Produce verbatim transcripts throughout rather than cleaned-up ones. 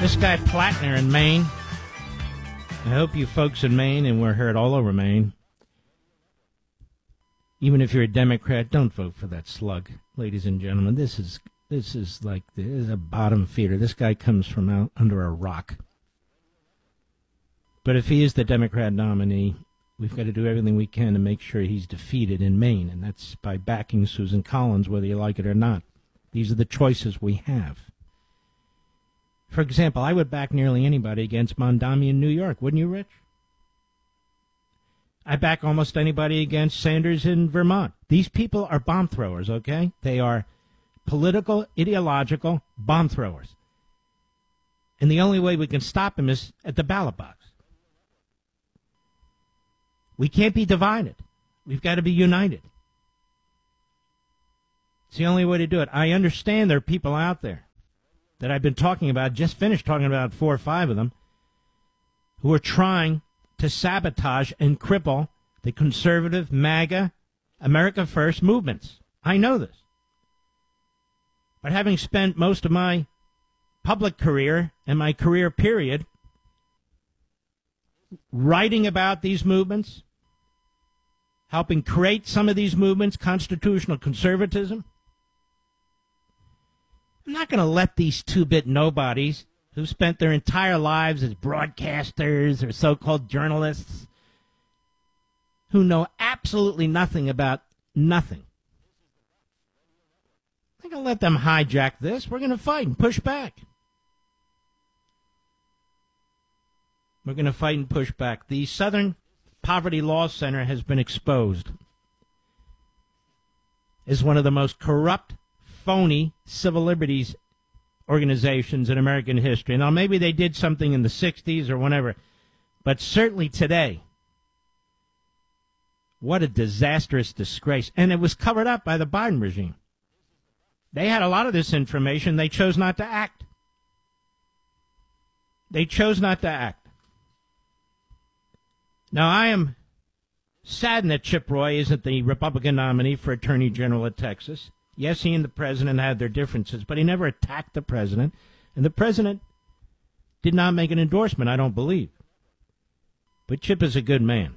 This guy Plattner in Maine. I hope you folks in Maine, and we're heard all over Maine, even if you're a Democrat, don't vote for that slug, ladies and gentlemen. This is this is like this is a bottom feeder. This guy comes from out under a rock. But if he is the Democrat nominee, we've got to do everything we can to make sure he's defeated in Maine, and that's by backing Susan Collins, whether you like it or not. These are the choices we have. For example, I would back nearly anybody against Mondami in New York, wouldn't you, Rich? I back almost anybody against Sanders in Vermont. These people are bomb throwers, okay? They are political, ideological bomb throwers. And the only way we can stop them is at the ballot box. We can't be divided. We've got to be united. It's the only way to do it. I understand there are people out there that I've been talking about, just finished talking about four or five of them, who are trying to sabotage and cripple the conservative, MAGA, America First movements. I know this. But having spent most of my public career and my career period writing about these movements, helping create some of these movements, constitutional conservatism, I'm not going to let these two-bit nobodies who spent their entire lives as broadcasters or so-called journalists who know absolutely nothing about nothing. I'm not going to let them hijack this. We're going to fight and push back. We're going to fight and push back. The Southern Poverty Law Center has been exposed as one of the most corrupt, phony civil liberties organizations in American history. Now, maybe they did something in the sixties or whenever, but certainly today, what a disastrous disgrace. And it was covered up by the Biden regime. They had a lot of this information. They chose not to act. They chose not to act. Now, I am saddened that Chip Roy isn't the Republican nominee for Attorney General of Texas. Yes, he and the president had their differences, but he never attacked the president. And the president did not make an endorsement, I don't believe. But Chip is a good man.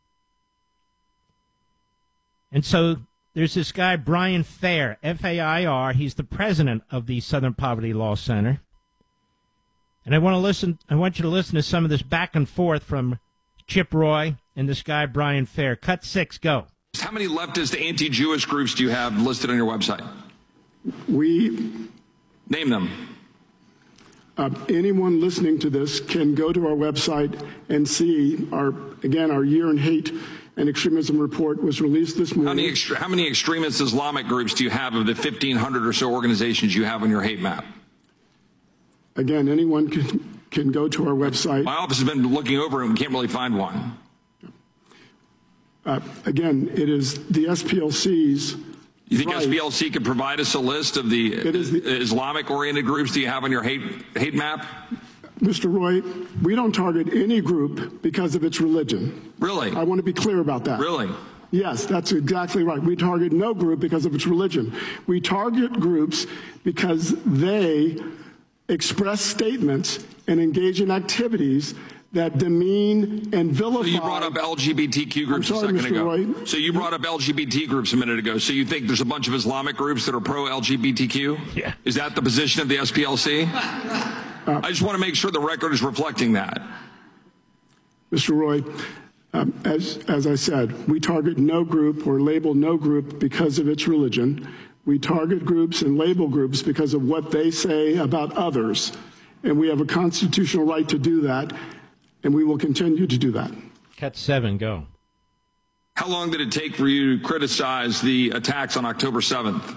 And so there's this guy, Brian Fair, F A I R. He's the president of the Southern Poverty Law Center. And I want to listen. I want you to listen to some of this back and forth from Chip Roy and this guy, Brian Fair. Cut six, go. How many leftist anti-Jewish groups do you have listed on your website? We name them. Uh, anyone listening to this can go to our website and see our, again, our year in hate and extremism report was released this morning. How many, extre- how many extremist Islamic groups do you have of the fifteen hundred or so organizations you have on your hate map? Again, anyone can, can go to our website. My office has been looking over and we can't really find one. Uh, again, it is the S P L C's. You think right. S P L C could provide us a list of the, the Islamic-oriented groups do you have on your hate hate map? Mister Roy, we don't target any group because of its religion. Really? I want to be clear about that. Really? Yes, that's exactly right. We target no group because of its religion. We target groups because they express statements and engage in activities that demean and vilify. So you brought up L G B T Q groups sorry, a second Mister ago. Roy. So you brought up L G B T groups a minute ago. So you think there's a bunch of Islamic groups that are pro-L G B T Q? Yeah. Is that the position of the S P L C? Uh, I just want to make sure the record is reflecting that. Mister Roy, um, as, as I said, we target no group or label no group because of its religion. We target groups and label groups because of what they say about others. And we have a constitutional right to do that. And we will continue to do that. Cut seven, go. How long did it take for you to criticize the attacks on October seventh?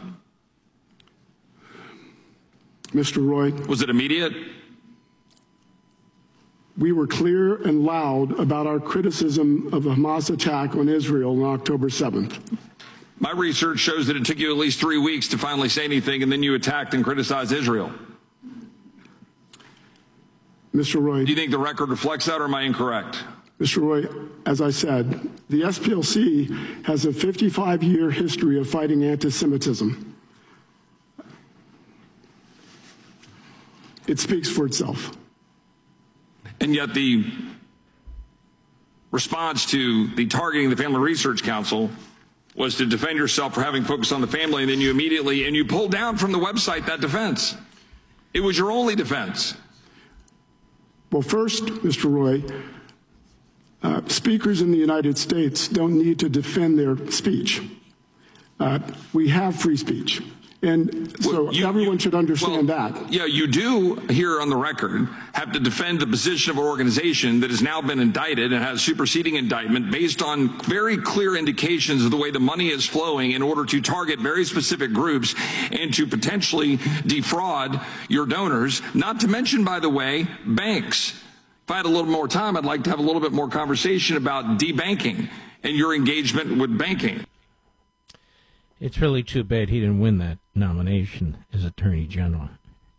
Mister Roy. Was it immediate? We were clear and loud about our criticism of the Hamas attack on Israel on October seventh. My research shows that it took you at least three weeks to finally say anything, and then you attacked and criticized Israel. Mister Roy. Do you think the record reflects that, or am I incorrect? Mister Roy, as I said, the S P L C has a fifty-five year history of fighting anti-Semitism. it speaks for itself. And yet the response to the targeting the Family Research Council was to defend yourself for having focused on the family, and then you immediately, and you pulled down from the website that defense. It was your only defense. Well, first, Mister Roy, uh, speakers in the United States don't need to defend their speech. Uh, we have free speech. And so well, you, everyone you, should understand well, that. Yeah, you do, here on the record, have to defend the position of an organization that has now been indicted and has superseding indictment based on very clear indications of the way the money is flowing in order to target very specific groups and to potentially defraud your donors, not to mention, by the way, banks. If I had a little more time, I'd like to have a little bit more conversation about debanking and your engagement with banking. It's really too bad he didn't win that nomination as Attorney General.